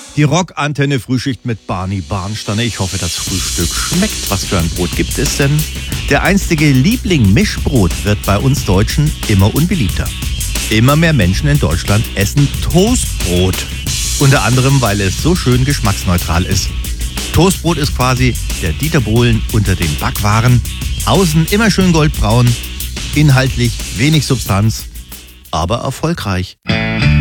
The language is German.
Die Rockantenne Frühschicht mit Barney Barnsteiner. Ich hoffe, das Frühstück schmeckt. Was für ein Brot gibt es denn? Der einstige Liebling Mischbrot wird bei uns Deutschen immer unbeliebter. Immer mehr Menschen in Deutschland essen Toastbrot. Unter anderem, weil es so schön geschmacksneutral ist. Toastbrot ist quasi der Dieter Bohlen unter den Backwaren. Außen immer schön goldbraun, inhaltlich wenig Substanz, aber erfolgreich.